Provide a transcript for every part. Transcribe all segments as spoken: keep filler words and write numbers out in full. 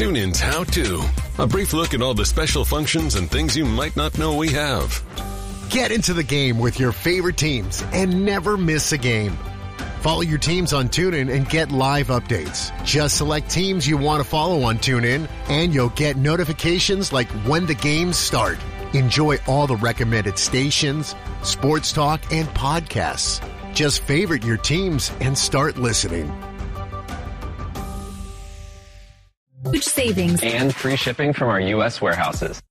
TuneIn's How To. A brief look at all the special functions and things you might not know we have. Get into the game with your favorite teams and never miss a game. Follow your teams on TuneIn and get live updates. Just select teams you want to follow on TuneIn, and you'll get notifications like when the games start. Enjoy all the recommended stations, sports talk, and podcasts. Just favorite your teams and start listening. Huge savings and free shipping from our U S warehouses.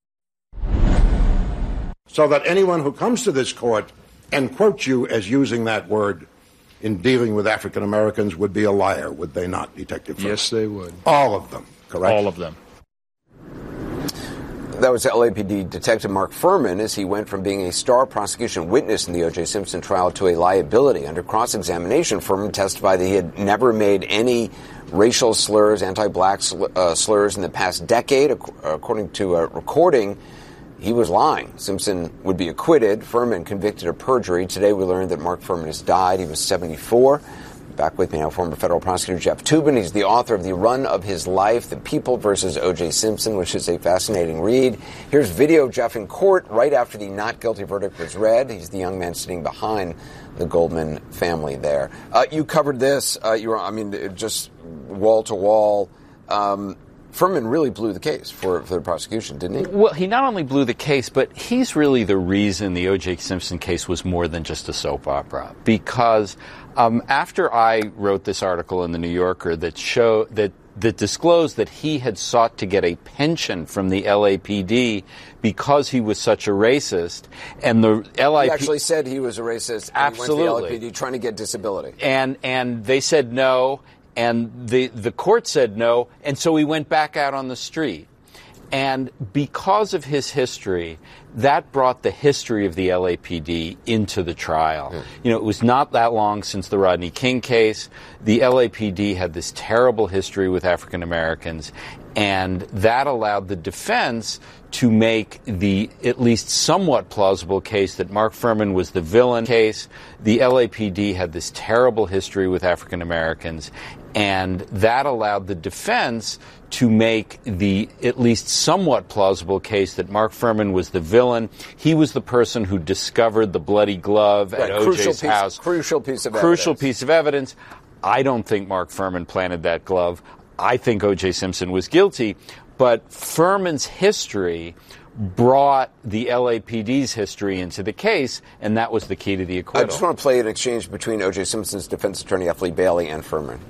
So that anyone who comes to this court and quotes you as using that word in dealing with African Americans would be a liar, would they not, Detective Furman? Yes, they would. All of them, correct? All of them. That was L A P D Detective Mark Furman as he went from being a star prosecution witness in the O J. Simpson trial to a liability. Under cross-examination, Furman testified that he had never made any racial slurs, anti-black sl- uh, slurs in the past decade. Ac- according to a recording, he was lying. Simpson would be acquitted. Furman convicted of perjury. Today we learned that Mark Furman has died. He was seventy-four. Back with me now, former federal prosecutor Jeff Toobin. He's the author of The Run of His Life, The People versus O J. Simpson, which is a fascinating read. Here's video of Jeff in court right after the not guilty verdict was read. He's the young man sitting behind the Goldman family there. Uh, you covered this. Uh, you were, I mean, just wall to wall. Um, Furman really blew the case for, for the prosecution, didn't he? Well, he not only blew the case, but he's really the reason the O J. Simpson case was more than just a soap opera. Because um, after I wrote this article in the New Yorker that show that that disclosed that he had sought to get a pension from the L A P D because he was such a racist, and the L A P D... He actually said he was a racist, and absolutely. He went to the L A P D trying to get disability. And and they said no. And the, the court said no, and so he went back out on the street. And because of his history, that brought the history of the L A P D into the trial. Mm. You know, it was not that long since the Rodney King case. The L A P D had this terrible history with African Americans, and that allowed the defense to make the at least somewhat plausible case that Mark Furman was the villain case. The L A P D had this terrible history with African Americans, and that allowed the defense to make the at least somewhat plausible case that Mark Furman was the villain. He was the person who discovered the bloody glove right, at O J's piece, house. Crucial piece of Crucial evidence. piece of evidence. I don't think Mark Furman planted that glove. I think O J. Simpson was guilty. But Furman's history brought the L A P D's history into the case, and that was the key to the acquittal. I just want to play an exchange between O J. Simpson's defense attorney, F. Lee Bailey, and Furman.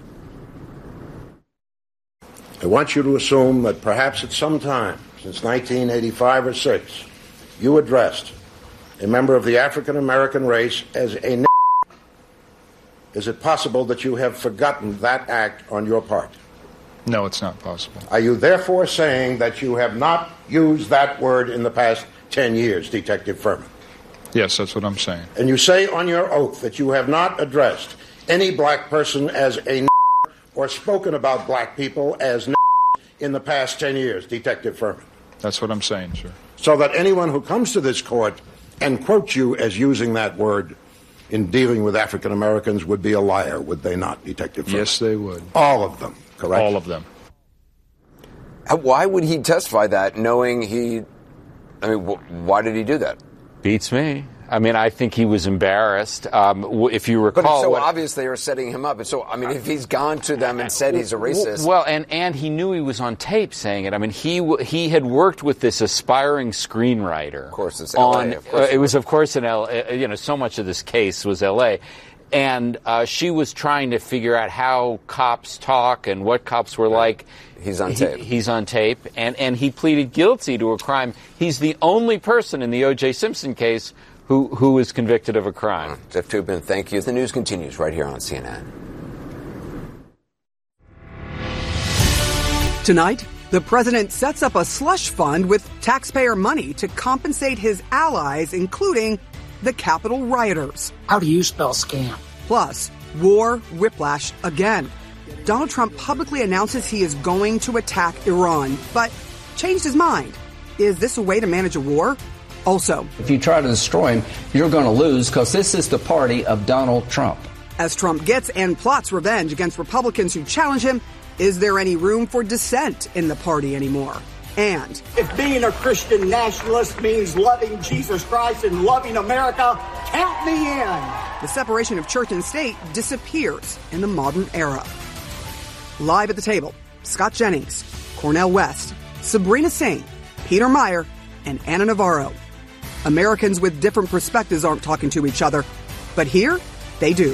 I want you to assume that perhaps at some time, since nineteen eighty-five or six, you addressed a member of the African American race as a n***. Is it possible that you have forgotten that act on your part? No, it's not possible. Are you therefore saying that you have not used that word in the past ten years, Detective Furman? Yes, that's what I'm saying. And you say on your oath that you have not addressed any black person as a n*** or spoken about black people as n*** in the past ten years, Detective Furman? That's what I'm saying, sir. So that anyone who comes to this court and quotes you as using that word in dealing with African Americans would be a liar, would they not, Detective Furman? Yes, they would. All of them, correct? All of them. Why would he testify that, knowing he... I mean, wh- why did he do that? Beats me. I mean, I think he was embarrassed. Um, if you recall... But it's so what, obvious they were setting him up. So, I mean, if he's gone to them and said he's a racist... Well, and, and he knew he was on tape saying it. I mean, he he had worked with this aspiring screenwriter. Of course, it's L A. On, of course uh, it was, of course, in L A. You know, so much of this case was L A. And uh, she was trying to figure out how cops talk and what cops were like. He's on tape. He, he's on tape, and, and he pleaded guilty to a crime. He's the only person in the O J. Simpson case who who is convicted of a crime. Jeff Toobin, thank you. The news continues right here on C N N. Tonight, the president sets up a slush fund with taxpayer money to compensate his allies, including the Capitol rioters. How do you spell scam? Plus, war whiplash again. Donald Trump publicly announces he is going to attack Iran, but changed his mind. Is this a way to manage a war? Also, if you try to destroy him, you're going to lose because this is the party of Donald Trump. As Trump gets and plots revenge against Republicans who challenge him, Is there any room for dissent in the party anymore? And if being a Christian nationalist means loving Jesus Christ and loving America, count me in. The separation of church and state disappears in the modern era. Live at the table, Scott Jennings, Cornel West, Sabrina Singh, Peter Meyer, and Ana Navarro. Americans with different perspectives aren't talking to each other, but here they do.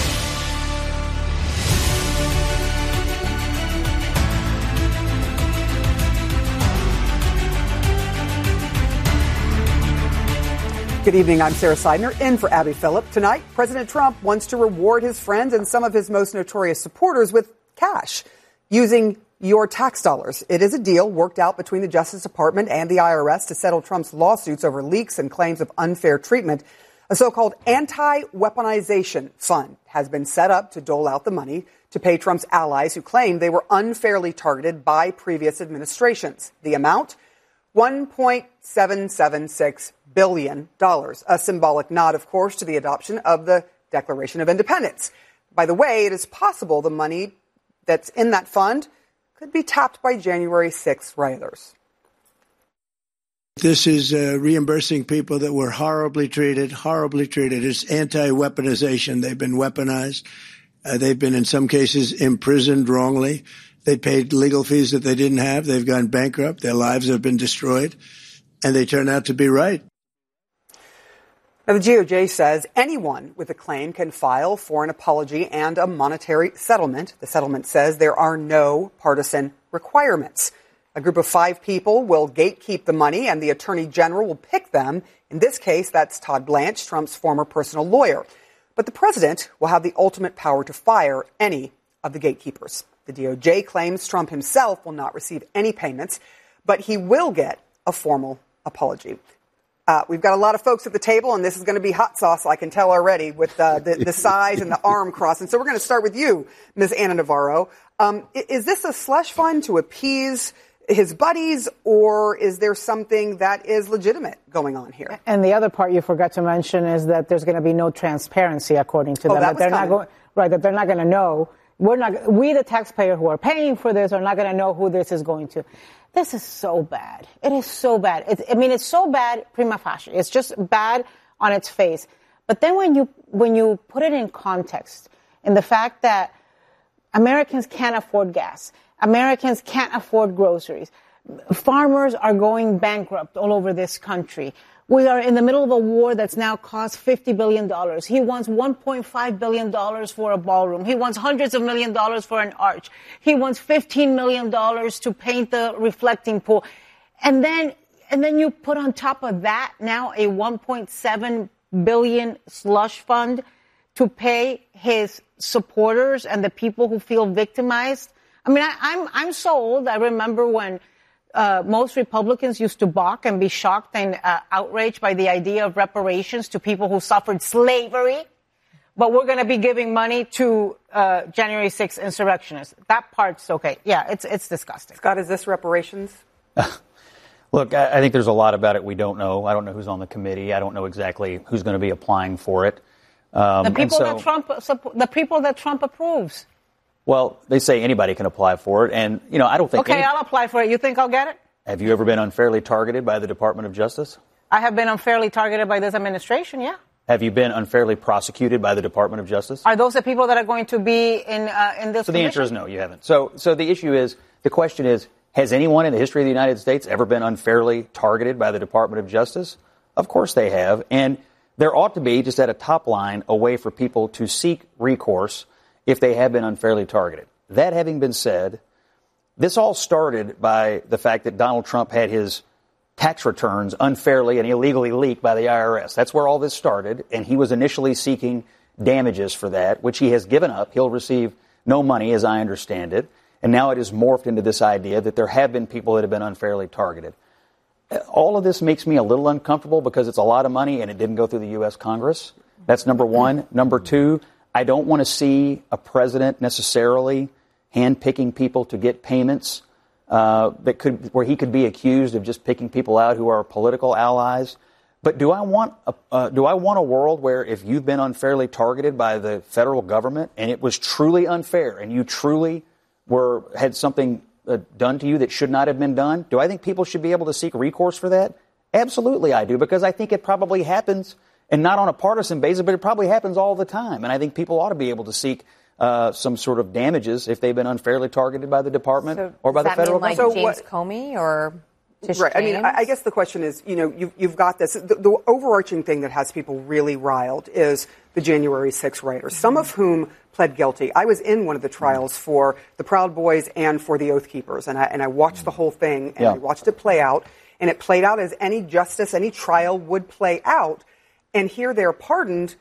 Good evening, I'm Sarah Seidner, in for Abby Phillip. Tonight, President Trump wants to reward his friends and some of his most notorious supporters with cash, using your tax dollars. It is a deal worked out between the Justice Department and the I R S to settle Trump's lawsuits over leaks and claims of unfair treatment. A so-called anti-weaponization fund has been set up to dole out the money to pay Trump's allies who claim they were unfairly targeted by previous administrations. The amount? one point seven seven six billion dollars. A symbolic nod, of course, to the adoption of the Declaration of Independence. By the way, it is possible the money that's in that fund could be tapped by January sixth rioters. This is uh, reimbursing people that were horribly treated, horribly treated. It's anti-weaponization. They've been weaponized. Uh, they've been, in some cases, imprisoned wrongly. They paid legal fees that they didn't have. They've gone bankrupt. Their lives have been destroyed. And they turn out to be right. Now, the D O J says anyone with a claim can file for an apology and a monetary settlement. The settlement says there are no partisan requirements. A group of five people will gatekeep the money, and the Attorney General will pick them. In this case, that's Todd Blanche, Trump's former personal lawyer. But the president will have the ultimate power to fire any of the gatekeepers. The D O J claims Trump himself will not receive any payments, but he will get a formal apology. Uh, we've got a lot of folks at the table, and this is going to be hot sauce, I can tell already, with uh, the, the size and the arm crossing. So we're going to start with you, Miz Ana Navarro. Um, is this a slush fund to appease his buddies, or is there something that is legitimate going on here? And the other part you forgot to mention is that there's going to be no transparency, according to oh, them. That, that they're coming. not going, right, that they're not going to know. We're not, we, the taxpayer who are paying for this, are not going to know who this is going to. This is so bad. It is so bad. It's, I mean, it's so bad prima facie. It's just bad on its face. But then when you when you put it in context, in the fact that Americans can't afford gas, Americans can't afford groceries, farmers are going bankrupt all over this country. We are in the middle of a war that's now cost fifty billion dollars. He wants one point five billion dollars for a ballroom. He wants hundreds of million dollars for an arch. He wants fifteen million dollars to paint the reflecting pool. And then, and then you put on top of that now a one point seven billion dollars slush fund to pay his supporters and the people who feel victimized. I mean, I, I'm, I'm so old. I remember when Uh, most Republicans used to balk and be shocked and uh, outraged by the idea of reparations to people who suffered slavery. But we're going to be giving money to uh, January sixth insurrectionists. That part's okay. Yeah, it's it's disgusting. Scott, is this reparations? Look, I, I think there's a lot about it we don't know. I don't know who's on the committee. I don't know exactly who's going to be applying for it. Um, the people so, that Trump the people that Trump approves. Well, they say anybody can apply for it, and you know I don't think. Okay, any, I'll apply for it. You think I'll get it? Have you ever been unfairly targeted by the Department of Justice? I have been unfairly targeted by this administration. Yeah. Have you been unfairly prosecuted by the Department of Justice? Are those the people that are going to be in uh, in this? So the commission? answer is no, you haven't. So, so the issue is, the question is, has anyone in the history of the United States ever been unfairly targeted by the Department of Justice? Of course they have, and there ought to be, just at a top line, a way for people to seek recourse if they have been unfairly targeted. That having been said, this all started by the fact that Donald Trump had his tax returns unfairly and illegally leaked by the I R S. That's where all this started, and he was initially seeking damages for that, which he has given up. He'll receive no money, as I understand it, and now it has morphed into this idea that there have been people that have been unfairly targeted. All of this makes me a little uncomfortable because it's a lot of money and it didn't go through the U S Congress. That's number one. Number two, I don't want to see a president necessarily handpicking people to get payments uh, that could, where he could be accused of just picking people out who are political allies. But do I want a, uh, do I want a world where if you've been unfairly targeted by the federal government and it was truly unfair and you truly were had something uh, done to you that should not have been done, do I think people should be able to seek recourse for that? Absolutely I do, because I think it probably happens, and not on a partisan basis, but it probably happens all the time. And I think people ought to be able to seek uh, some sort of damages if they've been unfairly targeted by the department so or by the federal like government. James so Comey or Tish Right. James? I mean, I I guess the question is, you know, you've, you've got this. The, the overarching thing that has people really riled is the January sixth rioters, some of whom pled guilty. I was in one of the trials for the Proud Boys and for the Oath Keepers, and I, and I watched the whole thing, and Yeah. I watched it play out, and it played out as any justice, any trial would play out. And here they're pardoned,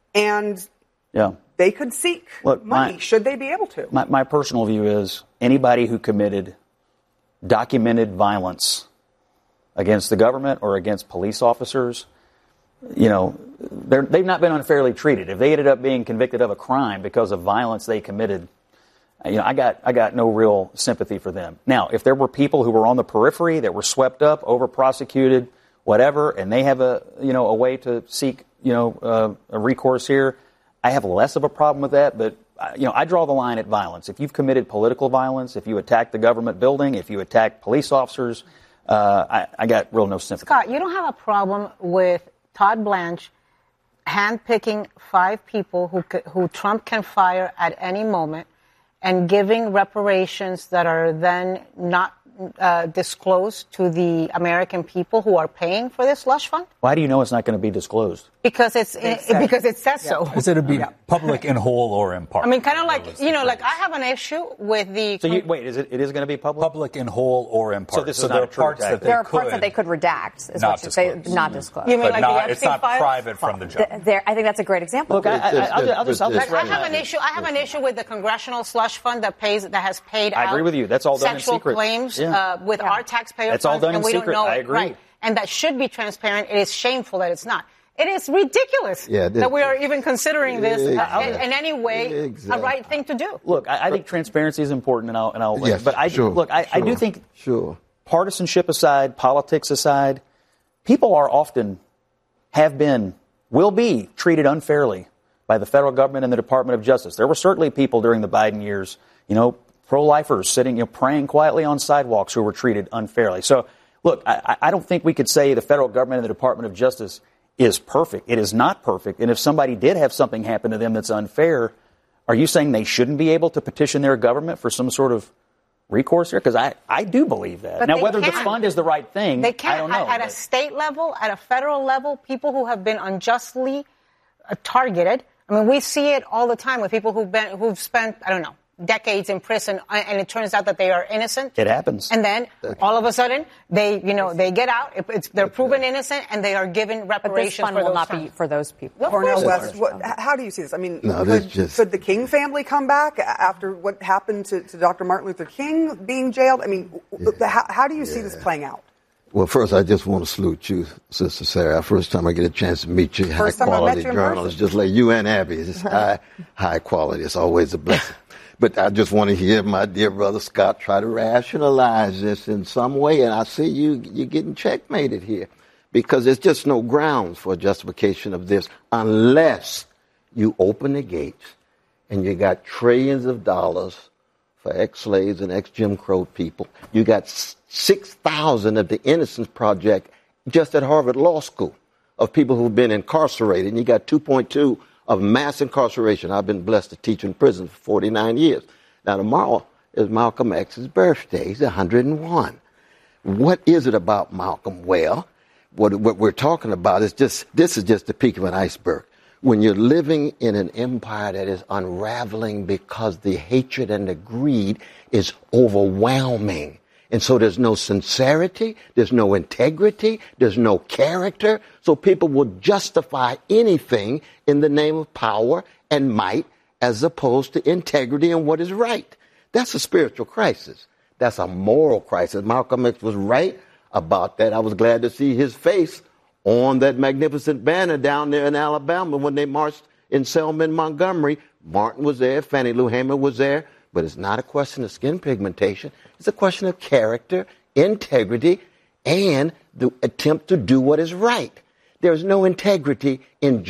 and Yeah. they could seek Look, money, my- should they be able to. My, my personal view is anybody who committed documented violence against the government or against police officers, you know, they're, they've not been unfairly treated. If they ended up being convicted of a crime because of violence they committed, you know, I got I got no real sympathy for them. Now, if there were people who were on the periphery that were swept up, over prosecuted, whatever, and they have a you know a way to seek you know uh, a recourse here, I have less of a problem with that. But you know, I draw the line at violence. If you've committed political violence, if you attack the government building, if you attack police officers, uh, I, I got real no sympathy. Scott, you don't have a problem with Todd Blanche handpicking five people who c- who Trump can fire at any moment and giving reparations that are then not uh, disclosed to the American people who are paying for this slush fund? Why do you know it's not going to be disclosed? Because it's it, because it says so. Is it to be public in whole or in part? I mean, kind of like, you know, like I have an issue with the... So you, wait, is it it is going to be public? Public in whole or in part. So this so is there not are a true parts attack. that they there are could parts that they could redact, is not what you say, disclose. not disclose. You mean but like not, the it's Epstein not files? private from the judge. Th- there, I think that's a great example. Look, I, I, I'll, I'll just, I'll just Like, I have an issue. I have an issue with the congressional slush fund that pays that has paid I out. agree with you. That's all done in sexual secret. claims Yeah. uh, with our taxpayer That's all funds, done and in we secret. don't know I it. agree. Right, and that should be transparent. It is shameful that it's not. It is ridiculous Yeah, it is. that we are even considering this uh, Exactly. in, in any way Exactly. a right thing to do. Look, I, I think transparency is important, and I'll, and I'll Yes, but I sure, look, I, I do sure, think, sure. partisanship aside, politics aside, people are often, have been, will be treated unfairly by the federal government and the Department of Justice. There were certainly people during the Biden years, you know, pro-lifers sitting, you know, praying quietly on sidewalks who were treated unfairly. So, look, I, I don't think we could say the federal government and the Department of Justice is perfect. It is not perfect. And if somebody did have something happen to them that's unfair, are you saying they shouldn't be able to petition their government for some sort of recourse here? Because I, I do believe that. But now, they whether the can. fund is the right thing, They can't I don't know. at, at a state level, at a federal level, people who have been unjustly uh, targeted. I mean, we see it all the time with people who've been who've spent I don't know decades in prison, uh, and it turns out that they are innocent. It happens. And then all of a sudden, they you know they get out. It, it's, they're proven innocent, and they are given But this reparations fund for will those not crimes. be for those people. Of Cornel course West, it is. what, h- how do you see this? I mean, No, could, this just- could the King family come back after what happened to, to Doctor Martin Luther King being jailed? I mean, w- how, how do you see this playing out? Well, first, I just want to salute you, Sister Sarah. First time I get a chance to meet you, First time I met high-quality you in journalists, person. just like you and Abby. It's high, high quality. It's always a blessing. But I just want to hear my dear brother Scott try to rationalize this in some way, and I see you you're getting checkmated here, because there's just no grounds for justification of this unless you open the gates and you got trillions of dollars for ex-slaves and ex-Jim Crow people. You got six thousand of the Innocence Project just at Harvard Law School of people who've been incarcerated, and you got two point two of mass incarceration. I've been blessed to teach in prison for forty-nine years. Now, tomorrow is Malcolm X's birthday. He's one hundred and one. What is it about Malcolm? Well, what, what we're talking about is just, this is just the peak of an iceberg. When you're living in an empire that is unraveling because the hatred and the greed is overwhelming. And so there's no sincerity, there's no integrity, there's no character. So people will justify anything in the name of power and might as opposed to integrity and what is right. That's a spiritual crisis. That's a moral crisis. Malcolm X was right about that. I was glad to see his face on that magnificent banner down there in Alabama when they marched in Selma and Montgomery. Martin was there, Fannie Lou Hamer was there. But it's not a question of skin pigmentation. It's a question of character, integrity, and the attempt to do what is right. There's no integrity in